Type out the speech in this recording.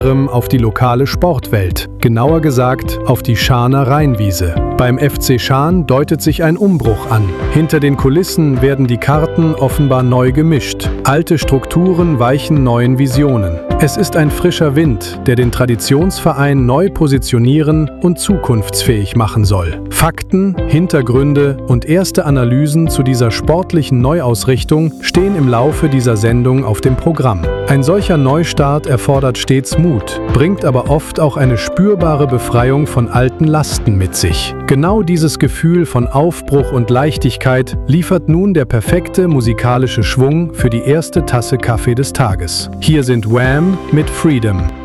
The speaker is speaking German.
auf die lokale Sportwelt, genauer gesagt auf die Scharner Rheinwiese. Beim FC Scharn deutet sich ein Umbruch an. Hinter den Kulissen werden die Karten offenbar neu gemischt. Alte Strukturen weichen neuen Visionen. Es ist ein frischer Wind, der den Traditionsverein neu positionieren und zukunftsfähig machen soll. Fakten, Hintergründe und erste Analysen zu dieser sportlichen Neuausrichtung stehen im Laufe dieser Sendung auf dem Programm. Ein solcher Neustart erfordert stets Mut, bringt aber oft auch eine spürbare Befreiung von alten Lasten mit sich. Genau dieses Gefühl von Aufbruch und Leichtigkeit liefert nun der perfekte musikalische Schwung für die erste Tasse Kaffee des Tages. Hier sind Wham! Mit Freedom.